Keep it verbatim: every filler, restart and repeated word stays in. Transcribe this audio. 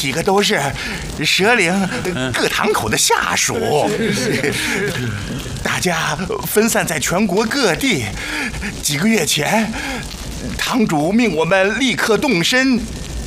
几个都是蛇岭各堂口的下属，大家分散在全国各地。几个月前，堂主命我们立刻动身